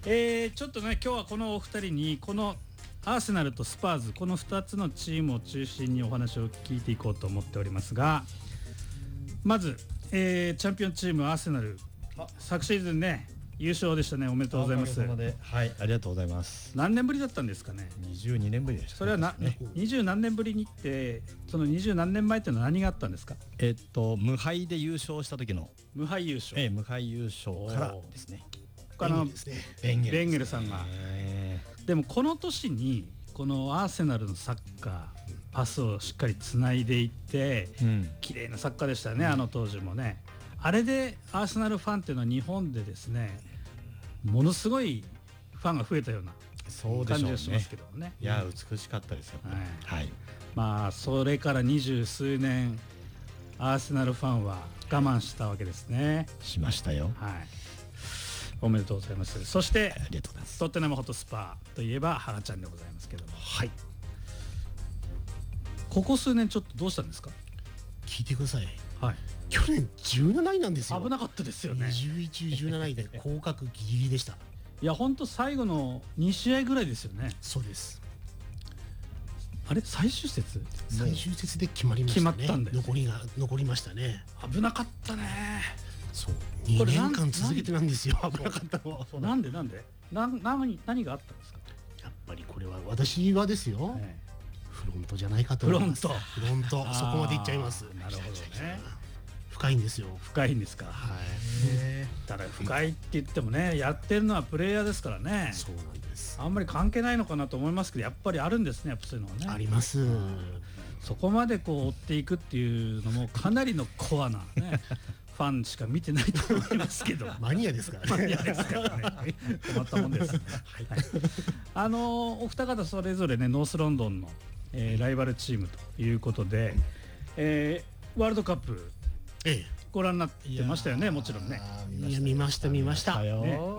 ちょっとね今日はこのお二人にこのアーセナルとスパーズこの2つのチームを中心にお話を聞いていこうと思っておりますが、まず、チャンピオンチームアーセナル昨シーズンね優勝でしたね。おめでとうございます。 はい、ありがとうございます。 何年ぶりだったんですかね。 22年ぶりでした、ね、 それは20何年ぶりにってその20何年前ってのは何があったんですか。 無敗で優勝した時の無敗優勝、 無敗優勝からですね。 他のベンゲルさんが、でもこの年にこのアーセナルのサッカーパスをしっかりつないでいって、綺麗なサッカーでしたね、あの当時もね。あれでアーセナルファンっていうのは日本でですねものすごいファンが増えたような感じがしますけどもね。 いや美しかったですよね。はい、 まあそれから20数年アーセナルファンは我慢したわけですね。 しましたよ。 はい、おめでとうございます。そしてありがとうございます。 トッテナムホットスパーといえばハラちゃんでございますけども、 はい、 ここ数年ちょっとどうしたんですか。 聞いてください。 はい、 去年17位なんですよ。 危なかったですよね。 20位中17位で降格ギリギリでした。 いや本当最後の2試合ぐらいですよね。 そうです。 あれ最終節で決まりましたね。 決まったんで残りましたね。 危なかったね。 そう2年間続けてなんですよ。危なかったのは。 なんで何があったんですか。 やっぱりこれは私はですよ、フロントじゃないかと思います。フロントそこまでいっちゃいます。 なるほどね。 深いんですよ。 深いんですか。はい。ただ深いって言ってもねやってるのはプレイヤーですからね。 そうなんです。 あんまり関係ないのかなと思いますけどやっぱりあるんですね。やっぱそういうのはね。 あります。 そこまでこう追っていくっていうのもかなりのコアなねファンしか見てないと思いますけどマニアですからね。 マニアですからね。困ったもんです。お二方それぞれねノースロンドンの、ライバルチームということで、ワールドカップご覧になってましたよね。もちろんね。 いや見ましたよ。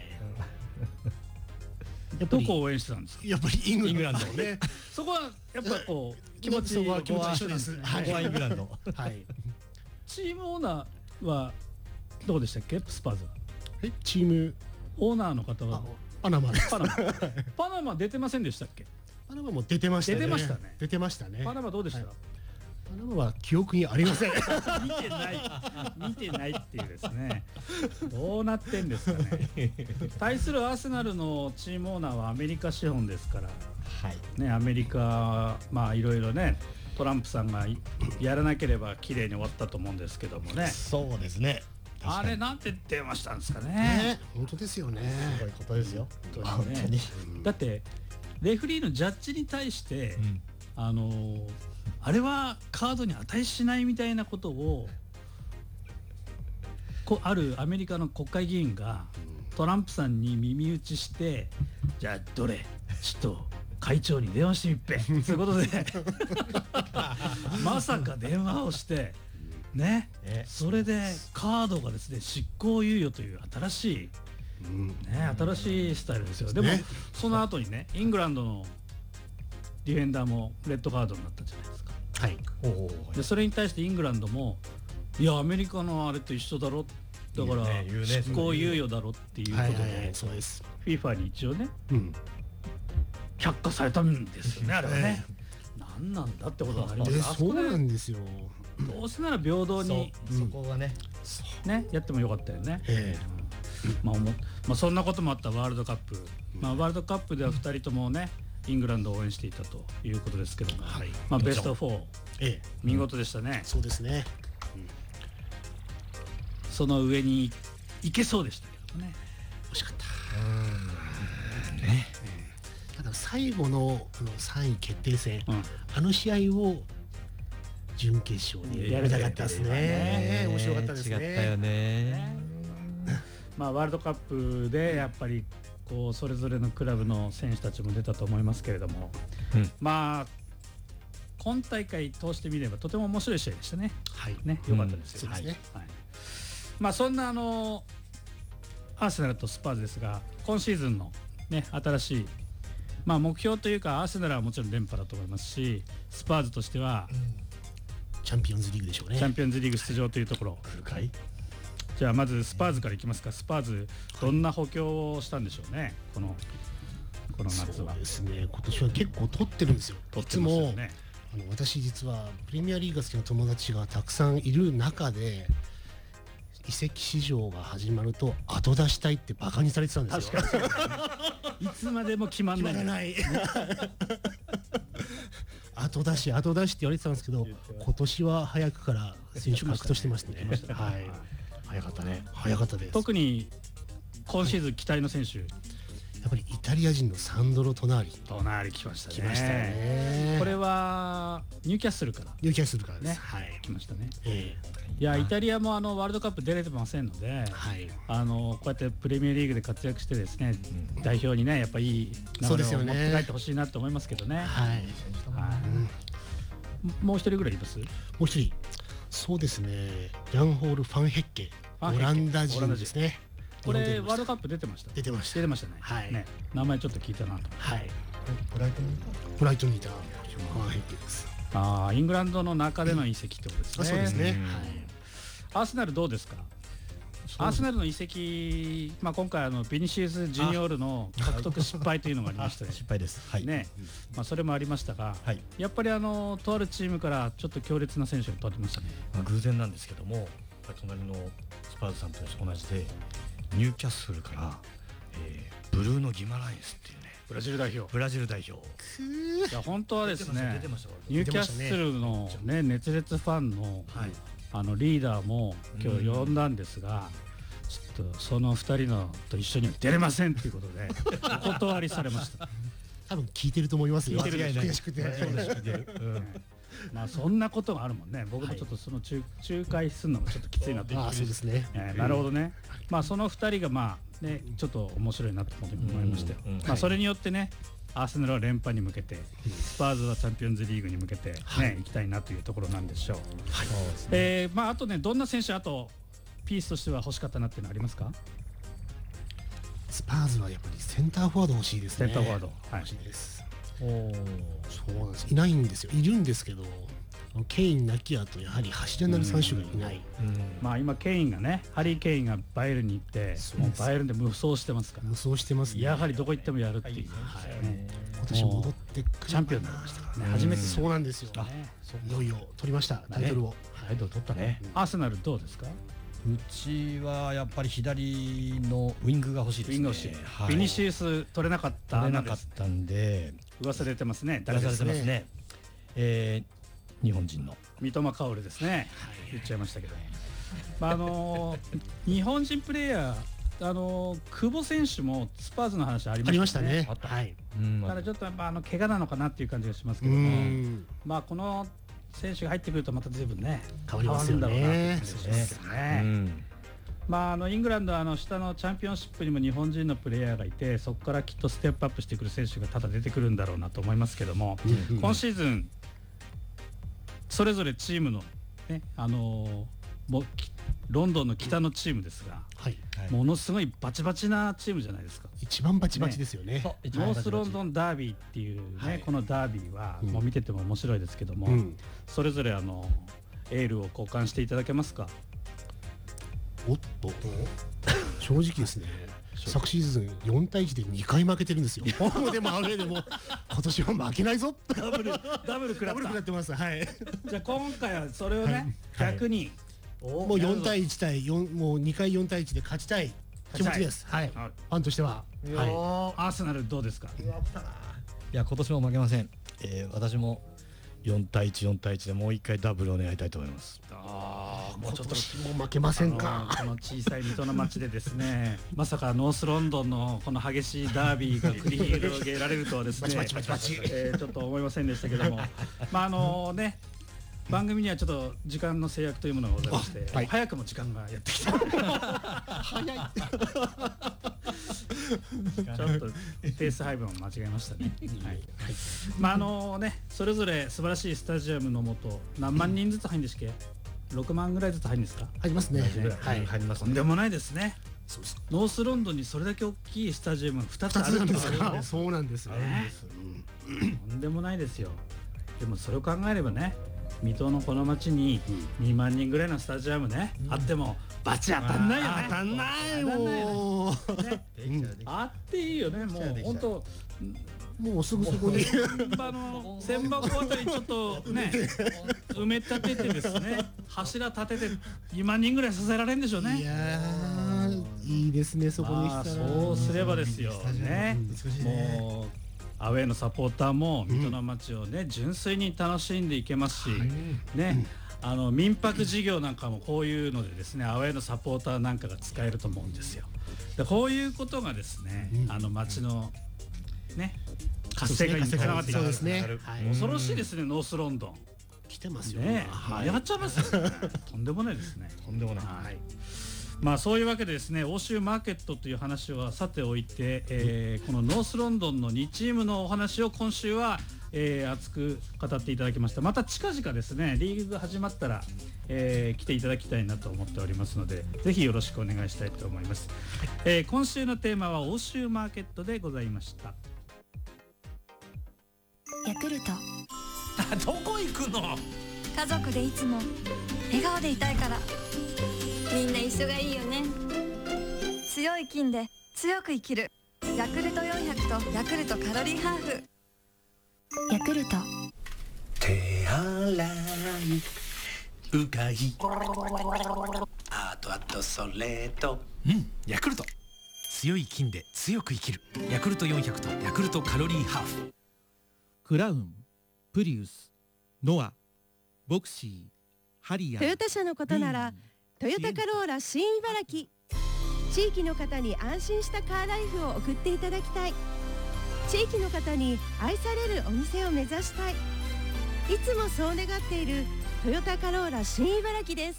どこを応援してたんですか。 やっぱりイングランドね。 そこはやっぱこう気持ち一緒です。 ここはイングランド。 はい。チームオーナーはどこでしたっけ。スパーズは。 チームオーナーの方はパナマです。 パナマ出てませんでしたっけ。 パナマも出てましたね。 出てましたね。パナマどうでした。 パナマは記憶にありません。 見てないっていうですね。どうなってんですかね。対するアーセナルのチームオーナーはアメリカ資本ですから、ね、アメリカまあいろいろねトランプさんがやらなければ綺麗に終わったと思うんですけどもね。 そうですね。 あれなんて電話したんですかね。 本当ですよね。 すごいことですよ。 本当に。だってレフリーのジャッジに対して、あれはカードに値しないみたいなことをあるアメリカの国会議員がトランプさんに耳打ちして、じゃあどれちょっと会長に電話してみっぺそういうことでまさか電話をしてね、それでカードがですね執行猶予という新しい新しいスタイルですよ。でもその後にねイングランドのディフェンダーもレッドカードになったじゃないですか。 はい。 でそれに対してイングランドもいやアメリカのあれと一緒だろだから執行猶予だろっていうことで FIFA に一応ね却下されたんですよね。あれはね何なんだってことになります。 そうなんですよ。 どうせなら平等にそこがねやってもよかったよね。まあそんなこともあったワールドカップ、ワールドカップでは2人ともねイングランドを応援していたということですけども、ベスト4、見事でしたね。 そうですね。 その上に行けそうでしたけどね。 惜しかった。だから最後の3位決定戦、あの試合を準決勝でやりたかったですね。面白かったですね。 違ったよね。 ワールドカップでやっぱりこうそれぞれのクラブの選手たちも出たと思いますけれども、今大会通してみればとても面白い試合でしたね。良かったですよ。そんなアーセナルとスパーズですが、今シーズンの新しい目標というか、アーセナルはもちろん連覇だと思いますし、スパーズとしてはチャンピオンズリーグでしょうね。 チャンピオンズリーグ出場というところ。 来るかい？ じゃあまずスパーズからいきますか。スパーズどんな補強をしたんでしょうね、この夏は。 そうですね、今年は結構取ってるんですよ。 取ってますよね。 私実はプレミアリーグが好きな友達がたくさんいる中で、移籍市場が始まると後出したいってバカにされてたんですよ。 確かにいつまでも決まんない。 決まらない後出しって言われてたんですけど、今年は早くから選手獲得してましたね。はい、 早かったね。 早かったです。 特に今シーズン期待の選手、 やっぱりイタリア人のサンドロ・トナーリ来ましたね。 来ましたね。 これはニューキャッスルからニューキャッスルからです。 ね、 はい、 来ましたね。 えいや、イタリアもワールドカップ出れてませんので、 はい、 こうやってプレミアリーグで活躍してですね、代表にねやっぱいい流れを持って帰ってほしいなと思いますけどね。 はい、 もう一人ぐらいいます？ もう一人、そうですね、ジャンホール・ファンヘッケ、オランダ人ですね。 これワールドカップ出てました。 出てましたね。 はいね、名前ちょっと聞いたなと。 はい。 ブライトンにいたファンヘッケです。 イングランドの中での移籍ってことですね。 そうですね。はい。 アーセナルどうですか？アーセナルの移籍、今回ビニシウス・ジュニオールの獲得失敗というのがありましたね。 失敗です。はい。 ね、それもありましたが、やっぱりとあるチームからちょっと強烈な選手を取ってましたね。 偶然なんですけども、隣のスパーズさんと同じでニューキャッスルから、ブルーノ・ギマランイスっていうね、 ブラジル代表。いや本当はですね、ニューキャッスルのね熱烈ファンのリーダーも今日呼んだんですが、ちょっとその2人のと一緒には出れませんということでお断りされました。 多分聞いてると思いますよ。 悔しくて。そんなことがあるもんね。僕もちょっとその仲介するのもちょっときついなと。 そうですね。 なるほどね。その2人がねちょっと面白いなと思いましたよ。それによってね、アーセナルは連覇に向けて、スパーズはチャンピオンズリーグに向けて行きたいなというところなんでしょう。あとね、どんな選手あとピースとしては欲しかったなっていうのはありますか？ スパーズはやっぱりセンターフォワード欲しいですね。 センターフォワード欲しいです。そうなんです。いないんですよ。いるんですけど、ケインなきやとやはり柱になる選手がいない。 今ケインがね、ハリー・ケインがバイエルンに行って、もうバイエルンで無双してますから。 無双してますね。 やはりどこ行ってもやるっていう。 今年戻ってくる。 チャンピオンになりましたからね。初めて。 そうなんですよ。いよいよ取りました。タイトルを。 タイトル取ったね。 アーセナルどうですか？ うちはやっぱり左のウィングが欲しいですね。 ビニシウス取れなかったんで噂出てますね。 噂出てますね。日本人の三笘薫ですね。言っちゃいましたけど、日本人プレーヤー久保選手もスパーズの話ありましたね。はい。ただちょっと怪我なのかなっていう感じがしますけども、この選手が入ってくるとまた随分ね変わりますよね。 イングランドは下のチャンピオンシップにも日本人のプレイヤーがいて、そこからきっとステップアップしてくる選手がただ出てくるんだろうなと思いますけども、今シーズンそれぞれチームのね、ロンドンの北のチームですが、ものすごいバチバチなチームじゃないですか。 一番バチバチですよね。 ノースロンドンダービーっていうね、このダービーはもう見てても面白いですけども、それぞれエールを交換していただけますか？ おっと正直ですね、昨シーズン4対1で2回負けてるんですよ。ホームでもアウェーでも今年は負けないぞ。 ダブル食らってます。はい。 じゃあ今回はそれをね、逆にもう4対1対4、もう2回4対1で勝ちたい気持ちです。はい。ファンとしては。 アーセナルどうですか？ いや、今年も負けません。私も4対1でもう1回ダブルを狙いたいと思います。 もうちょっとも負けませんか。 この小さい水戸の町でですね、まさかノースロンドンのこの激しいダービーが繰り広げられるとはですね、ちょっと思いませんでしたけども、ね、番組にはちょっと時間の制約というものがございまして、早くも時間がやってきた。早い。ちょっとペース配分を間違えましたね。ね、それぞれ素晴らしいスタジアムの下、何万人ずつ入るんですっけ？6万ぐらいずつ入るんですか？ 入りますね。 入ります。 とんでもないですね。ノースロンドンにそれだけ大きいスタジアムが2つあるんですから。 そうなんですね。 とんでもないですよ。でもそれを考えればね、 水戸のこの町に2万人ぐらいのスタジアムね、あってもバチ当たんないよね。 当たんないもう。 ね、あっていいよね。もう本当もうすぐそこに千箱あたりちょっとね埋め立ててですね、柱立てて2万人ぐらいさせられるんでしょうね。 いやいいですね、そこにしたら。 そうすればですよね。もうアウェーのサポーターも水戸の街をね、純粋に楽しんでいけますし、ね、民泊事業なんかもこういうのでですね、アウェーのサポーターなんかが使えると思うんですよ。でこういうことがですね、街のね活性化につながっていく。 そうですね。 恐ろしいですね、ノースロンドン来てますよね。やっちゃいますよね。とんでもないですね。 とんでもない。 まあそういうわけでですね、欧州マーケットという話はさておいて、このノースロンドンの2チームのお話を今週は、熱く語っていただきました。また近々ですね、リーグが始まったら、来ていただきたいなと思っておりますので、ぜひよろしくお願いしたいと思います。今週のテーマは欧州マーケットでございました。 ヤクルトどこ行くの？ 家族でいつも笑顔でいたいから。みんな一緒がいいよね。強い菌で強く生きるヤクルト400とヤクルトカロリーハーフ。ヤクルト手洗いうがい、あとそれとヤクルト強い菌で強く生きるヤクルト400とヤクルトカロリーハーフ。 クラウン、プリウス、ノア、ボクシー、ハリアー。 トヨタ車のことならトヨタカローラ新茨城。地域の方に安心したカーライフを送っていただきたい。地域の方に愛されるお店を目指したい。いつもそう願っているトヨタカローラ新茨城です。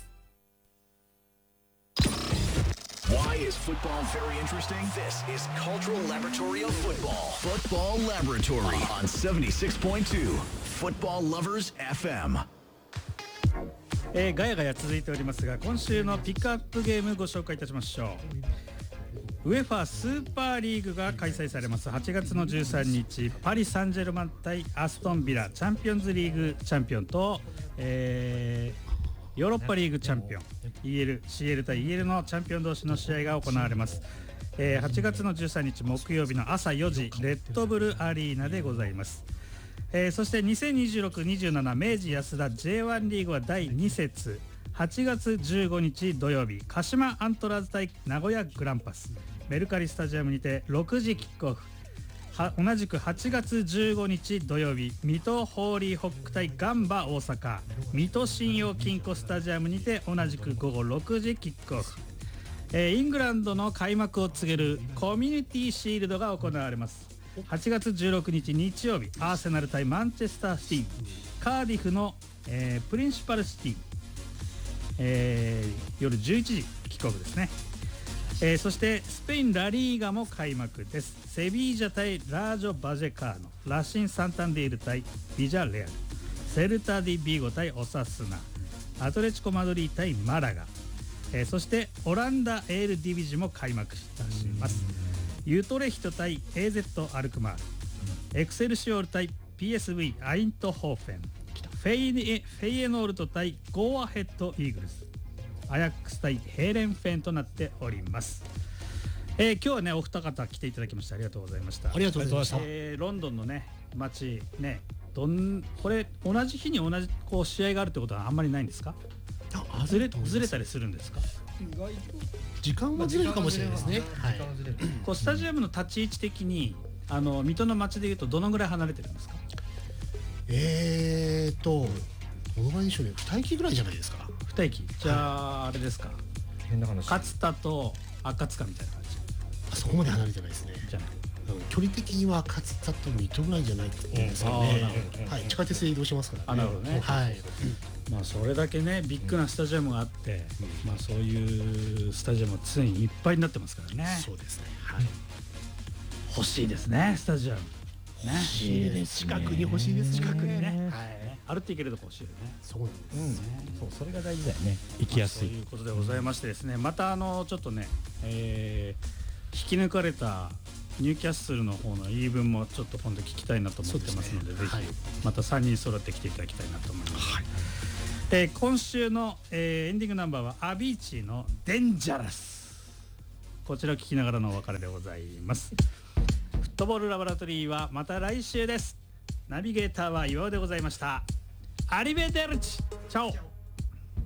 Why is football very interesting? This is Cultural Laboratory of Football. Football Laboratory on 76.2 Football Lovers FM. ガヤガヤ続いておりますが、今週のピックアップゲームご紹介いたしましょう。ウェファスーパーリーグが開催されます。8月の13日、パリ・サンジェルマン対アストンビラ、チャンピオンズリーグチャンピオンと、ヨーロッパリーグチャンピオン CL 対 EL のチャンピオン同士の試合が行われます。8月の13日木曜日の朝4時、レッドブルアリーナでございます。そして2026-27明治安田 J1 リーグは第2節、8月15日土曜日、鹿島アントラーズ対名古屋グランパス、メルカリスタジアムにて6時キックオフ。同じく8月15日土曜日、水戸ホーリーホック対ガンバ大阪、水戸信用金庫スタジアムにて同じく午後6時キックオフ。イングランドの開幕を告げるコミュニティシールドが行われます。8月16日日曜日、アーセナル対マンチェスターシティ、カーディフの、プリンシパルシティ、夜11時キックオフですね。そしてスペインラリーガも開幕です。セビージャ対ラージョ・バジェカーノ、ラシン・サンタンデール対ビジャレアル、セルタ・ディ・ビーゴ対オサスナ、アトレチコ・マドリー対マラガ、そしてオランダ・エール・ディビジも開幕いたします。ユトレヒト対 AZ アルクマール、エクセルシオール対 PSV アイントホーフェン、フェイエノールト対ゴーアヘッドイーグルス、アヤックス対ヘーレンフェンとなっております。今日はねお二方来ていただきましてありがとうございました。 ありがとうございました。 ロンドンのね街ね、これ同じ日に同じこう試合があるってことはあんまりないんですか？ずれたりするんですか？ 時間はずれるかもしれないですね。 こうスタジアムの立ち位置的に水戸の街でいうとどのぐらい離れてるんですか？ どのぐらいでしょうね。2駅ぐらいじゃないですか。 2駅。じゃああれですか。 変な話。 勝田と赤塚みたいな感じ。 そこまで離れてないですね。 じゃない。 距離的には勝田と水戸ぐらいじゃないって言うんですかね。はい。地下鉄で移動しますからね。 なるほどね。 はい。 まあそれだけねビッグなスタジアムがあって、まあそういうスタジアムは常にいっぱいになってますからね。 そうですね。はい。 欲しいですねスタジアム。 欲しいです。近くに欲しいです。 近くにね。はい。歩って行けるとこ欲しいよね。 そうなんです。 そうそれが大事だよね。行きやすい。 ということでございましてですね。またちょっとね、引き抜かれたニューキャッスルの方の言い分もちょっと今度聞きたいなと思ってますので、ぜひまた3人揃って来ていただきたいなと思います。今週の、エンディングナンバーはアビーチのデンジャラス、こちらを聞きながらのお別れでございます。フットボールラボラトリーはまた来週です。ナビゲーターは岩尾でございました。アリベデルチ、チャオ。